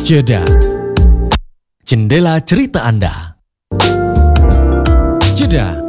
Jeda. Jendela cerita Anda. Jeda.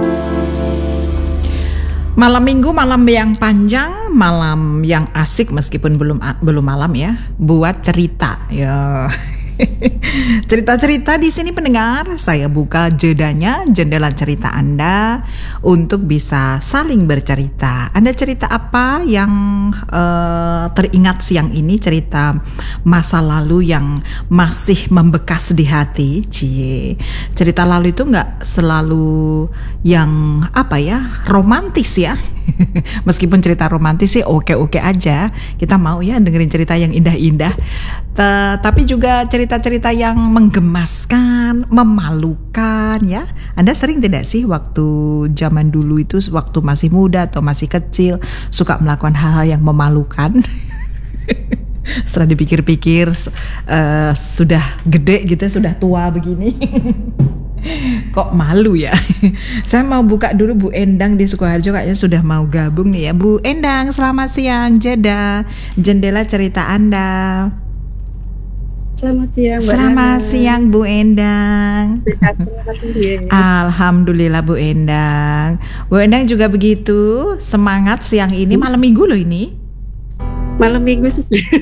Malam minggu, malam yang panjang, malam yang asik meskipun belum malam ya, buat cerita ya. Cerita-cerita di sini pendengar, saya buka jedanya, jendela cerita Anda untuk bisa saling bercerita. Anda cerita apa yang teringat siang ini, cerita masa lalu yang masih membekas di hati. Cerita lalu itu nggak selalu yang romantis ya. Meskipun cerita romantis sih oke-oke aja, kita mau ya dengerin cerita yang indah-indah. Tapi juga cerita-cerita yang menggemaskan, memalukan ya. Anda sering tidak sih waktu zaman dulu itu, waktu masih muda atau masih kecil, suka melakukan hal-hal yang memalukan? Setelah dipikir-pikir sudah gede gitu, sudah tua begini. Kok malu ya? Saya mau buka dulu Bu Endang di Sukoharjo, kayaknya sudah mau gabung nih ya. Bu Endang, selamat siang. Jendela cerita Anda. Selamat siang, Mbak Selamat Nana. siang Bu Endang. Alhamdulillah Bu Endang. Bu Endang juga begitu semangat siang ini, malam minggu loh ini. Malam minggu sih.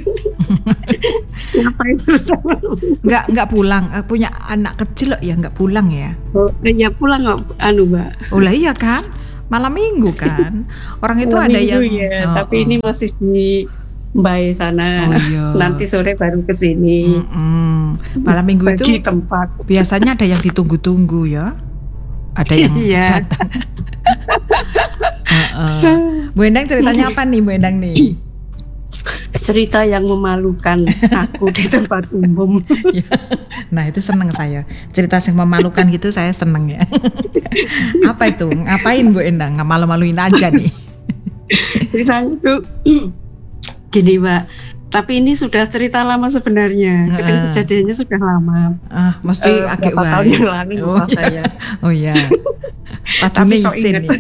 Ngapain terus? Nggak pulang, punya anak kecil loh ya, nggak pulang ya? Oh, ya pulang nggak, Mbak. Oh lah iya kan, malam minggu kan. Orang itu Malam ada minggu yang ya, tapi ini masih di Mbak sana. Oh, iya. Nanti sore baru ke sini. Malam minggu Bagi itu tempat. biasanya ada yang ditunggu-tunggu ya. Ada yang Iya. datang. Bu Endang ceritanya apa nih Bu Endang nih? Cerita yang memalukan aku di tempat umum. Nah itu seneng saya. Cerita yang memalukan gitu saya seneng ya. Apa itu? Ngapain Bu Endang? Nggak malu-maluin aja nih. Ceritanya itu gini, Mbak. Tapi ini sudah cerita lama sebenarnya. Kejadiannya sudah lama. Mesti agak berapa tahun yang lalu lupa saya. Oh iya. Tapi kok Patunisin ingat. nih.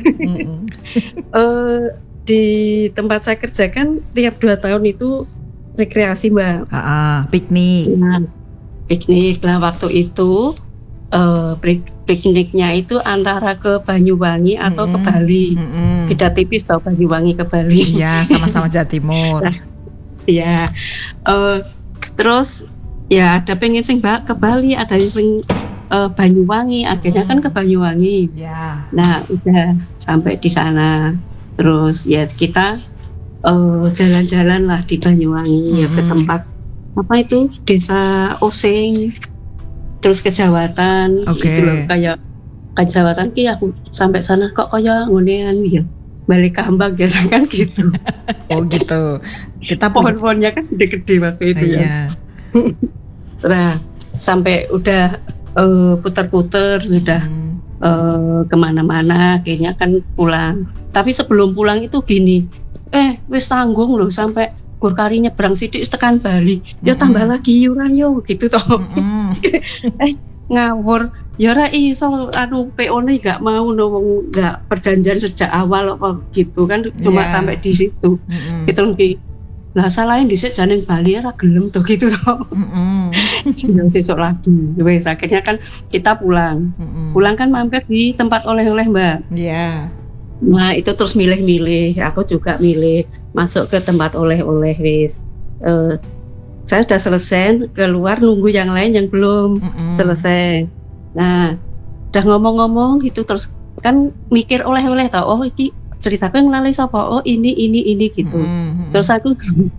Di tempat saya kerja kan tiap 2 tahun itu rekreasi, Mbak. Piknik. Nah, piknik lah waktu itu. Pikniknya itu antara ke Banyuwangi atau ke Bali. Beda tipis tau, Banyuwangi ke Bali. Iya, sama-sama Jawa Timur. Nah, ya, terus ya ada pengen sing ke Bali, ada yang sing Banyuwangi, akhirnya kan ke Banyuwangi. Ya. Nah, udah sampai di sana, terus ya kita jalan-jalan lah di Banyuwangi, ya ke tempat apa itu Desa Osing, terus Kejawatan, gitu loh, kayak Kejawatan ki aku sampai sana kok kayak ngonean ya. Balik Kambang biasa kan gitu. Oh gitu. Kita Pohon-pohonnya kan gede-gede waktu itu ya. Nah, sampai udah puter-puter sudah kemana-mana, akhirnya kan pulang. Tapi sebelum pulang itu gini, wis tanggung loh sampai Gurkari nyebrang sidik tekan Bali. Ya tambah lagi iuran yo gitu toh. Ngawur. Ya ora iso PO ne gak mau nggak perjanjian sejak awal apa gitu kan, cuma sampai di situ. Gitu lagi. Lah salahin dhisik jane Bali ora gelem to gitu toh. Sesuk lagi. Wes akhirnya kan kita pulang. Pulang kan mampir di tempat oleh-oleh, Mbak. Iya. Nah, itu terus milih-milih. Aku juga milih masuk ke tempat oleh-oleh wis. Saya sudah selesai, keluar nunggu yang lain yang belum selesai. Nah, udah ngomong-ngomong gitu terus kan mikir oleh-oleh tau, oh ini ceritaku yang lalai sapa, oh ini gitu. Terus aku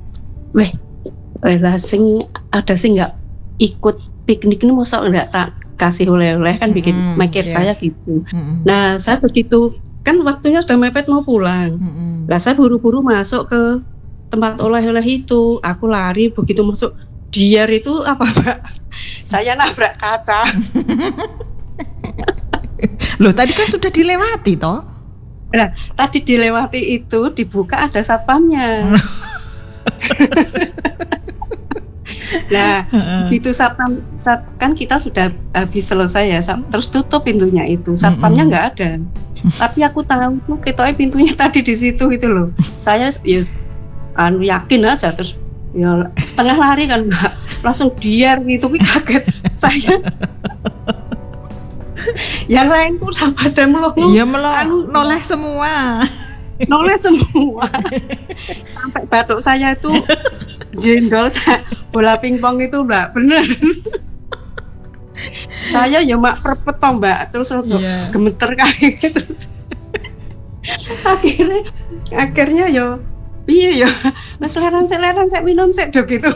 lah sing ada sing nggak ikut piknik ini masa nggak tak kasih oleh-oleh kan, bikin mikir saya gitu. Nah, saya begitu kan waktunya sudah mepet mau pulang. Lah saya buru-buru masuk ke tempat oleh-oleh itu. Aku lari, begitu masuk diar itu apa, Mbak? Saya nabrak kaca. Loh tadi kan sudah dilewati toh? Nah, tadi dilewati itu dibuka ada satpamnya. Nah, itu satpam kan kita sudah habis selesai ya, terus tutup pintunya itu. Satpamnya nggak ada. Tapi aku tahu tuh ketoknya pintunya tadi di situ gitu loh. Saya yakin aja terus Ya setengah lari kan Mbak, langsung diar gitu, kaget saya. Yang lain tuh sampai pada melongo. Iya noleh semua. Noleh semua. Sampai batuk saya itu jendol bola pingpong itu Mbak, bener. Saya ya mak perpetong Mbak, terus gemeter kayak terus. akhirnya yo piye yo, nah seleran saya minum saya dok gitu.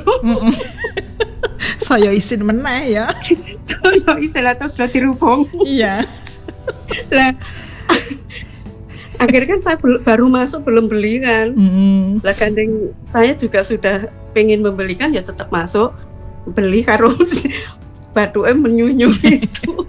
Saya isin meneh ya. Saya isin lah terus udah dirubung. Iya. Lah akhirnya kan saya baru masuk belum beli kan. Lah gandeng saya juga sudah pengen membelikan, ya tetap masuk beli karo baduke menyunyu itu.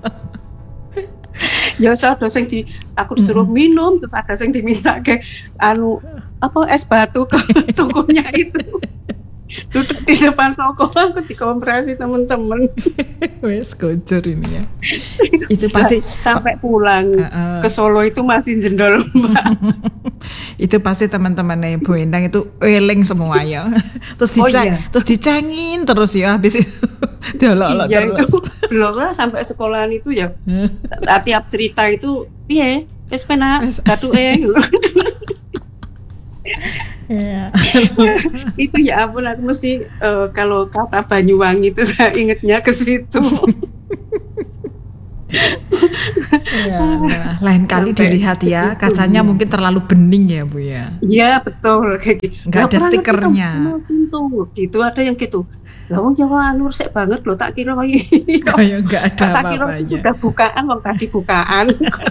Ya ada sing aku disuruh minum, terus ada sing diminta ke es batu ke tokonya itu. Duduk di depan toko, aku dikompresi temen-temen. Wes gojor ini ya. Itu pasti sampai pulang ke Solo itu masih jendol Mbak. Itu pasti teman-temannya Bu Endang itu eling semua ya. Terus terus dicengin terus ya habis itu. Diolok-olok iya, terus. Itu belum lah sampai sekolahan itu ya. Tiap cerita itu piye? Wis penak batuke. Iya. Itu ya ampun, aku mesti kalau kata Banyuwangi itu saya ingetnya ke situ. Ya, lain kali dilihat ya, kacanya mungkin terlalu bening ya Bu ya. Iya betul kayak gitu. Nggak ada stikernya. Gitu ada yang gitu. Lah wong Jawa anu resik banget loh, tak kira kayak enggak ada apa-apanya. Tak kira sudah bukaan, wong tadi bukaan.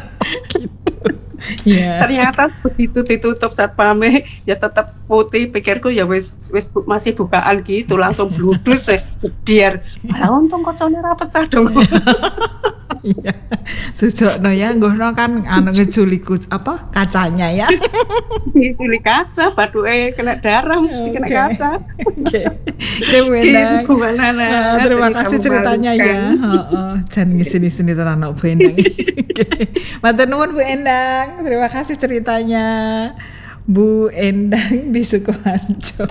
Yeah. Ternyata begitu ditutup satpame ya tetap putih, pikirku ya wis masih bukaan gitu, langsung bludus sediar. Malah untung kocone ra pecah dong. Iya. Sejokno ya nggono kan ngejuli kacanya ya. Ngejuli kaca, batuke kena darah mesti kena kaca. Oke. Terima kasih ceritanya ya. Jan ngisi-ngisi tenan Bu Endang. Matur nuwun Bu Endang. Terima kasih ceritanya Bu Endang di Sukoharjo.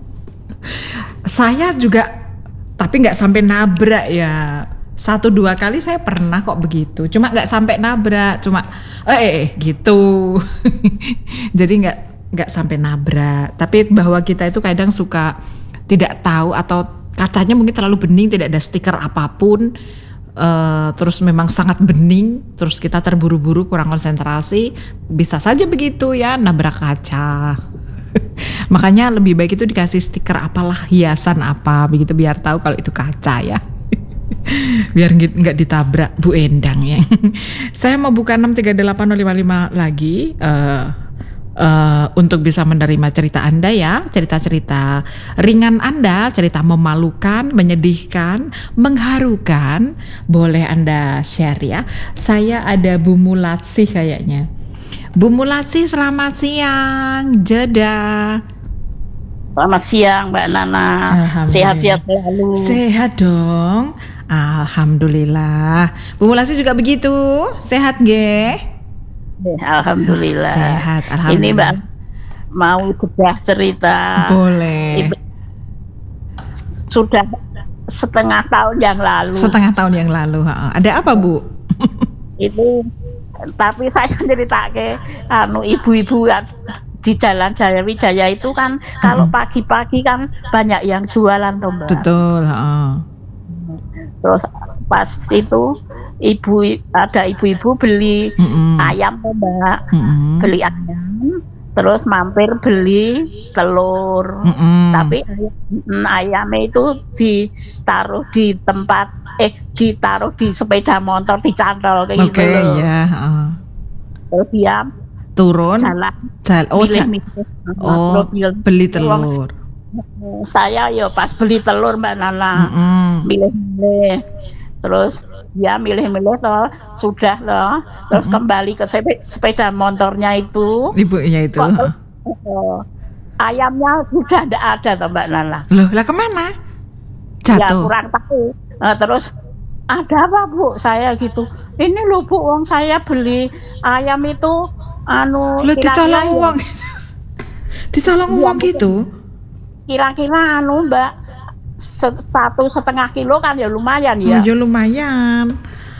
Saya juga, tapi nggak sampai nabrak ya. 1-2 kali saya pernah kok begitu. Cuma nggak sampai nabrak. Cuma gitu. Jadi nggak sampai nabrak. Tapi bahwa kita itu kadang suka tidak tahu atau kacanya mungkin terlalu bening, tidak ada stiker apapun. Terus memang sangat bening, terus kita terburu-buru kurang konsentrasi, bisa saja begitu ya nabrak kaca. Makanya lebih baik itu dikasih stiker apalah, hiasan apa begitu biar tahu kalau itu kaca ya. Biar nggak ditabrak Bu Endang ya. Saya mau buka 6380555 lagi untuk bisa menerima cerita Anda ya, cerita-cerita ringan Anda, cerita memalukan, menyedihkan, mengharukan, boleh Anda share ya. Saya ada Bu Mulatsih kayaknya. Bu Mulatsih, selamat siang, Jeda. Selamat siang Mbak Nana, sehat-sehat selalu. Sehat dong, alhamdulillah. Bu Mulatsih juga begitu, sehat nggih? Alhamdulillah. Sehat, alhamdulillah. Ini Mbak mau sebuah cerita. Boleh. Sudah setengah tahun yang lalu. Ada apa Bu? Itu tapi saya ceritake ibu-ibu di Jalan Jaya Wijaya itu kan kalau pagi-pagi kan banyak yang jualan toh Mbak. Betul. Terus pas itu ada ibu-ibu beli ayam toh Mbak. Beli ayam, terus mampir beli telur. Tapi ayamnya itu ditaruh di tempat ditaruh di sepeda motor, dicantol kayak gitu loh. Iya, Terus dia turun beli telur. Saya ya pas beli telur Mbak Nana, milih-milih, terus dia milih-milih loh, sudah loh, terus kembali ke sepeda motornya itu, ibunya itu ayamnya sudah tidak ada toh Mbak Nana. Loh, lah kemana? Jatuh. Ya kurang tahu. Terus ada apa Bu? Saya gitu. Ini loh Bu, uang saya beli ayam itu dicolong uang. Dicolong uang gitu. kira-kira Mbak 1,5 kilo kan ya lumayan ya. Oh, ya lumayan.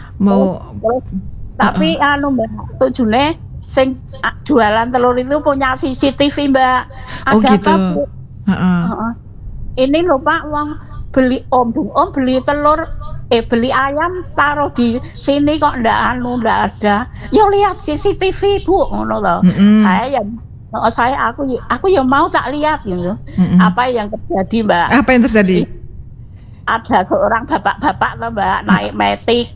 Tapi Mbak, tujune sing jualan telur itu punya CCTV Mbak. Oh Ada gitu. apa, ini lho Pak, wong beli beli telur beli ayam taruh di sini kok ndak ada. Ya lihat CCTV Bu, ngono loh. Aku ya mau tak lihat gitu. Apa yang terjadi Mbak? Apa yang terjadi? Ada seorang bapak-bapak loh Mbak naik metik,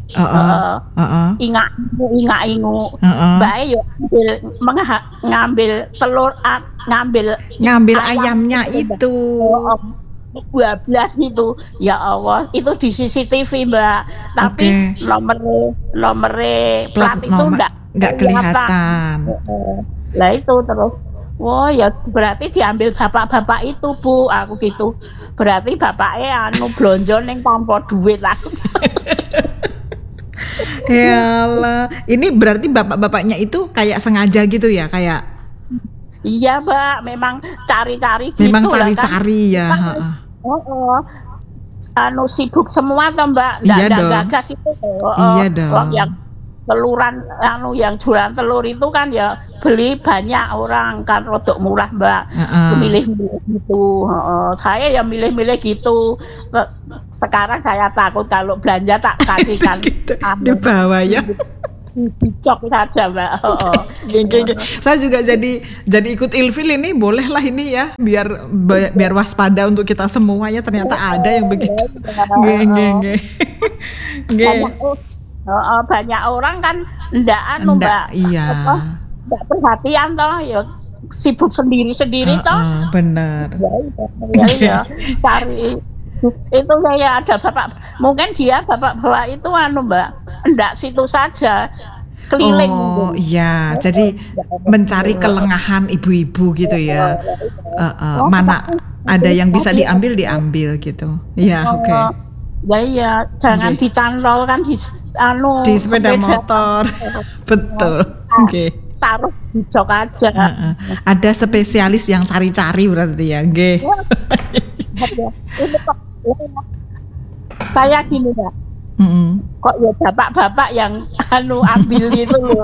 ingak-ingu. Mbak yo ngambil telur, ngambil ayamnya itu. 12 itu, ya Allah, itu di CCTV Mbak. Tapi nomere plat itu enggak kelihatan. Lah itu terus, wah ya berarti diambil bapak-bapak itu Bu, aku gitu. Berarti bapaknya blonjo ning tanpa duit aku. Yalah, ini berarti bapak-bapaknya itu kayak sengaja gitu ya, kayak. Iya Mbak, memang cari-cari gitu. Memang cari-cari ya. Sibuk semua toh Mbak, ndak gagas itu. Iya dong. Yang teluran yang jualan telur itu kan ya beli banyak orang kan rodok murah Mbak. Milih-milih gitu. Saya ya milih-milih gitu. Sekarang saya takut kalau belanja tak kasihkan gitu, di bawah ya. Dicok saja Mbak. Saya juga jadi ikut ilfil ini, bolehlah ini ya, biar waspada untuk kita semua ya, ternyata ada yang begitu. Banyak orang kan ndak Mbak. Iya. Ndak perhatian toh ya, sibuk sendiri toh. Benar. Ya, cari itu saya ada bapak, mungkin dia bapak itu Mbak, enggak situ saja, keliling. Oh iya, jadi mencari kelengahan ibu-ibu gitu ya. Mana ada yang bisa diambil gitu. Iya, oke. Ya jangan dicantol kan di sepeda motor. Betul. Oke. Taruh di jok aja. Ada spesialis yang cari-cari berarti ya, nggih. Saya gini Mbak, kok ya bapak-bapak yang ambil itu loh.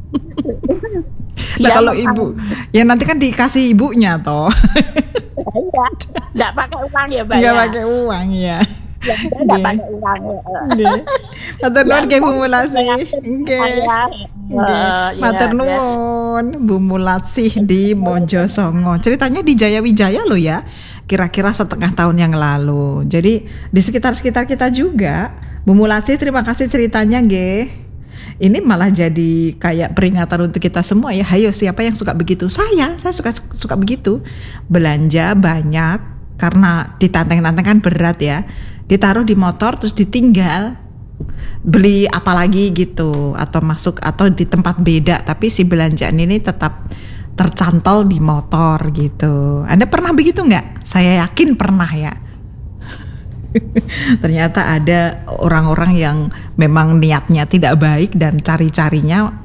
Nah, kalau ibu, ya nanti kan dikasih ibunya toh. Iya, nggak pakai uang ya Mbak. Nggak pakai uang ya. Nggak pakai uang. Matur nuwun nggih Bu Mulasi. Nggih. Matur nuwun Bu Mulasi di Mojosongo. Ceritanya di Jayawijaya loh ya. Kira-kira setengah tahun yang lalu. Jadi di sekitar kita juga. Bu Mulasi, terima kasih ceritanya nggih. Ini malah jadi kayak peringatan untuk kita semua ya. Hayo, siapa yang suka begitu? Saya suka begitu. Belanja banyak karena ditanteng-tanteng kan berat ya. Ditaruh di motor terus ditinggal. Beli apa lagi gitu, atau masuk atau di tempat beda, tapi si belanjaan ini tetap tercantol di motor gitu. Anda pernah begitu nggak? Saya yakin pernah ya. Ternyata ada orang-orang yang memang niatnya tidak baik dan cari-carinya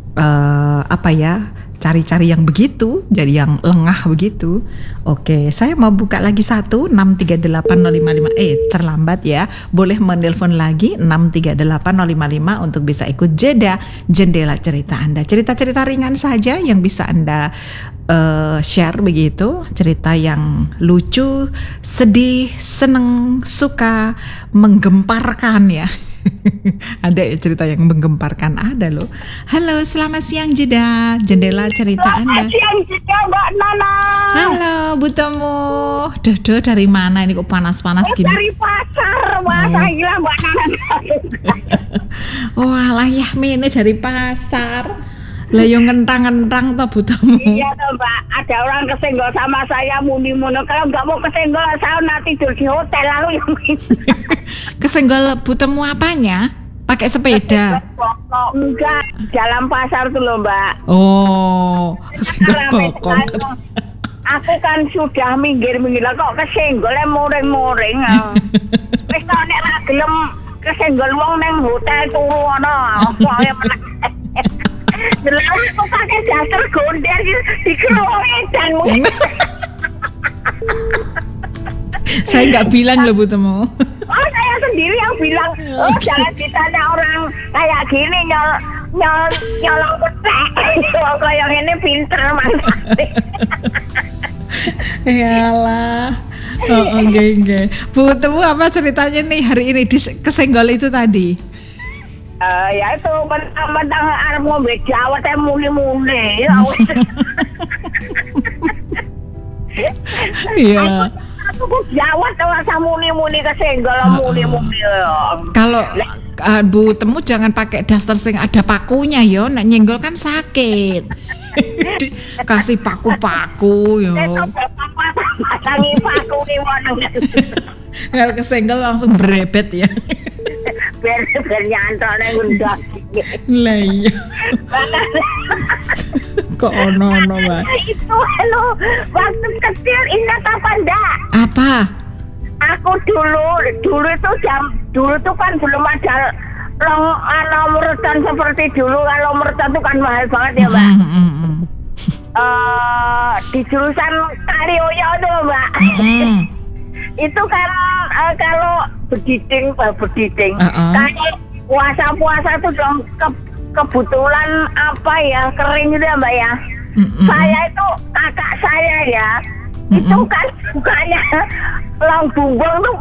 cari-cari yang begitu, jadi yang lengah begitu. Oke, saya mau buka lagi 1638055. Terlambat ya. Boleh menelpon lagi 638055 untuk bisa ikut jendela cerita Anda. Cerita-cerita ringan saja yang bisa Anda share begitu, cerita yang lucu, sedih, seneng, suka, menggemparkan ya. Ada ya cerita yang menggemparkan, ada loh. Halo, selamat siang jendela cerita Anda. Selamat siang juga Mbak Nana. Halo Bu Temu. Dodo dari mana ini kok panas-panas gini? Dari pasar, masa gila Mbak Nana. Walah ya mene dari pasar. Lah yo ngentang-ngentang to Bu Temu. Iya toh Mbak, ada orang kesenggol sama saya muni-muni. Kalau nggak mau kesenggol saya nanti tidur di hotel lalu yang Kesenggol Bu Temu apanya? Pakai sepeda? Enggak, dalam pasar tuh loh Mbak. Oh, kesenggol bokong. Aku kan sudah minggir-minggir lah kok kesenggolnya moring-moring. Wis nek ra gelem kesenggol wong nang hotel turu ngono. Kaya meneh. Lalu aku pakai daster gonder dikeroe dan Saya nggak bilang loh Bu Temu. Oh, saya sendiri yang bilang, oh jangan ditanya orang kayak gini nyolong petek. Kayak ini pinter Mas. Yalah. Oh, enggak. Bu Temu apa ceritanya nih hari ini di kesenggol itu tadi? Ya itu mentang-mentang arep ngombe Jawa teh muni-muni. Iya. Aku Jawa tuh rasa muni-muni kesenggol muni-muni. Kalau Bu Temu jangan pakai daster sing ada pakunya yo, nek nyenggol kan sakit. Kasih paku-paku yo. Pasangi paku nih mana. Kalau kesenggol langsung berebet ya. Biar nyantol nang ngundak. Lah iya. Kok ono Mbak? Itu lo waktu kecil ingat apa enggak? Apa? Aku dulu itu kan belum ada nomor retan seperti dulu. Kalau nomor retan itu kan mahal banget ya Mbak. Di jurusan Karyoyo tuh Mbak. Itu kan kalau berdiding kayak puasa tuh dong kebetulan apa ya kering gitu ya Mbak ya. Saya itu kakak saya ya itu kan sukanya long bumbung tuh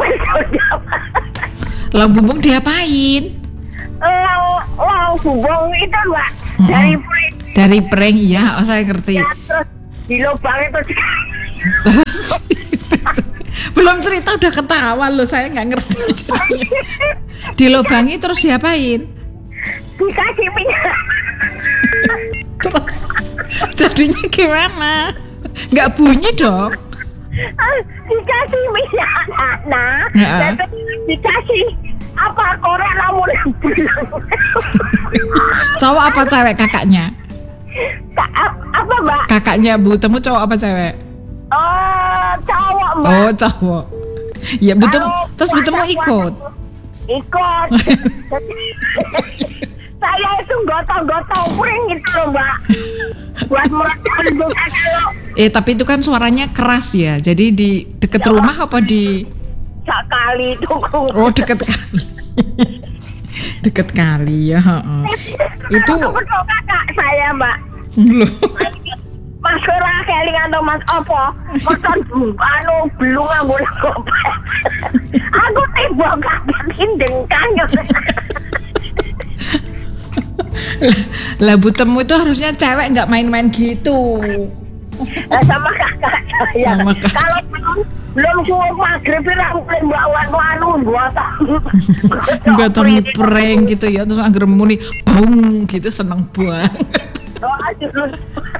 Long bumbung diapain? Long bumbung itu Mbak dari prank ya, saya ngerti. Ya, terus di lubang itu Terus belum cerita udah ketawa loh, saya nggak ngerti. Dilobangi terus diapain? dikasih minyak. Terus jadinya gimana? Nggak bunyi dong? Dikasih minyak tanah, Ya. dan dikasih apa korek lamun bilang. Cowok apa cewek kakaknya? Apa Mbak? Kakaknya Bu Temu cowok apa cewek? Oh, cowok Mbak. Oh cowok. Ya Bu Temu, Kalau terus Bu Temu ikut. Ikut. Saya itu gotong-gotong pring gitu loh Mbak. Buat merekam juga kalau Tapi itu kan suaranya keras ya. Jadi di deket rumah apa di? sekali itu. Oh deket kali. Deket kali ya. Itu betul kakak saya Mbak. loh. Mas ora kelingan to Mas opo? Meton belum nganggo kopet. Aku tiba kabeh dengkang. Lah Bu Temu itu harusnya cewek nggak main-main gitu. Sama kakak saya. Sama kakak. Kalau belum suruh maghrib aku bawa buatan. Nggak tahu prank gitu ya. Terus angger muni bung gitu seneng banget. Oh, aduh.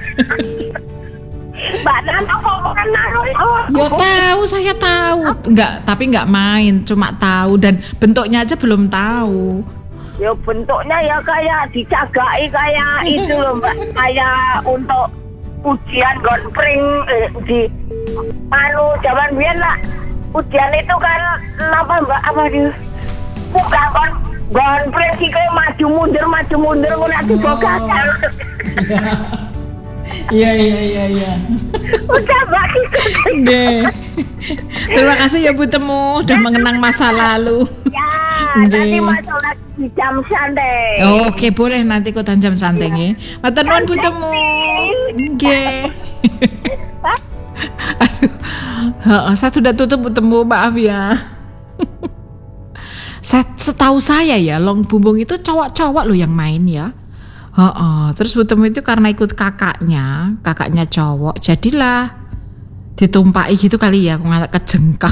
Mbak Nana kok naruh. Ya tahu, saya tahu. Tapi nggak main, cuma tahu dan bentuknya aja belum tahu. Ya bentuknya ya kayak dicagai kayak itu loh Mbak, kayak untuk ujian gonpring di zaman biyen lah. Ujian itu kan apa Mbak apa dia? Bukan gonpring sih kayak maju mundur ngono ati gagal. Iya. Udah Mbak gitu. Nggih. Terima kasih ya Bu Temu udah mengenang masa lalu. Ya, Nggih. nanti masuk lagi di jam santai. Oke, boleh nanti ikutan jam santai nggih. Matur nuwun Bu Temu. Nggih. Aduh. Saya sudah tutup Bu Temu, maaf ya. Setahu saya ya, long bumbung itu cowok-cowok loh yang main ya. Terus Bu Temu itu karena ikut kakaknya cowok, jadilah ditumpai gitu kali ya, ngalak kejengkang.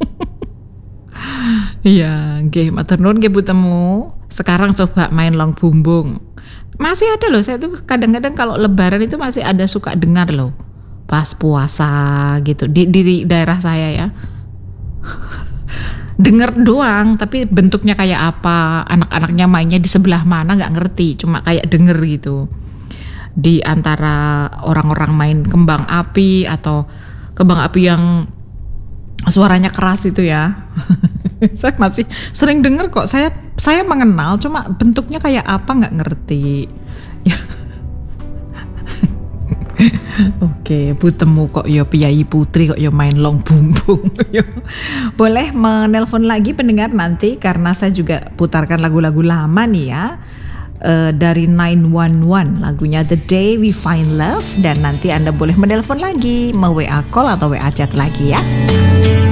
Iya, nggih, matur nuwun nggih Bu Temu. Sekarang coba main long bumbung. Masih ada loh, saya tuh kadang-kadang kalau lebaran itu masih ada suka dengar loh. Pas puasa gitu di daerah saya ya. Dengar doang, tapi bentuknya kayak apa, anak-anaknya mainnya di sebelah mana nggak ngerti, cuma kayak denger gitu. Di antara orang-orang main kembang api atau kembang api yang suaranya keras itu ya. Saya masih sering denger kok, saya mengenal, cuma bentuknya kayak apa nggak ngerti. Ya. Oke, Bu temu kok yo Piyayi Putri kok yo main long bumbung. Boleh menelpon lagi pendengar nanti karena saya juga putarkan lagu-lagu lama nih ya. Dari 911 lagunya The Day We Find Love, dan nanti Anda boleh menelpon lagi, WA call atau WA chat lagi ya.